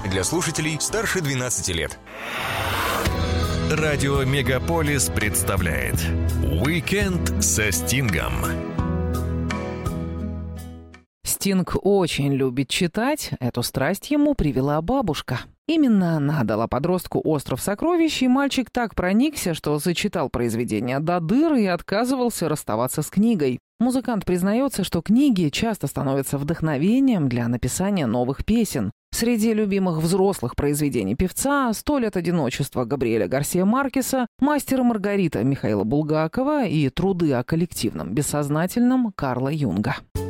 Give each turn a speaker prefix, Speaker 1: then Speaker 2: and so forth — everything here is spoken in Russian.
Speaker 1: Для слушателей старше 12 лет.
Speaker 2: Радио Мегаполис представляет «Уикенд со Стингом».
Speaker 3: Стинг очень любит читать. Эту страсть ему привела бабушка. Именно она дала подростку «Остров сокровищ», и мальчик так проникся, что зачитал произведение до дыр и отказывался расставаться с книгой. Музыкант признается, что книги часто становятся вдохновением для написания новых песен. Среди любимых взрослых произведений певца «100 лет одиночества» Габриэля Гарсия Маркеса, «Мастер и Маргарита» Михаила Булгакова и труды о коллективном бессознательном Карла Юнга.